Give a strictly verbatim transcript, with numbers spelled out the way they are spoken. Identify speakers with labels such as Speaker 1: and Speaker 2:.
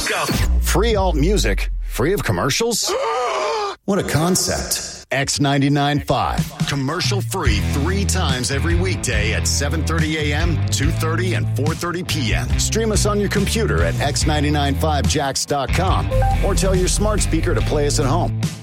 Speaker 1: go.
Speaker 2: Free alt music, free of commercials? What a concept. X ninety-nine point five. Commercial free three times every weekday at seven thirty a.m., two thirty, and four thirty p.m. Stream us on your computer at x nine nine five jacks dot com or tell your smart speaker to play us at home.